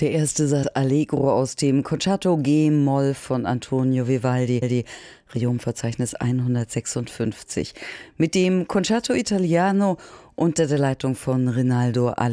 Der erste Satz Allegro aus dem Concerto G-Moll von Antonio Vivaldi, Requiem-Verzeichnis 156. Mit dem Concerto Italiano unter der Leitung von Rinaldo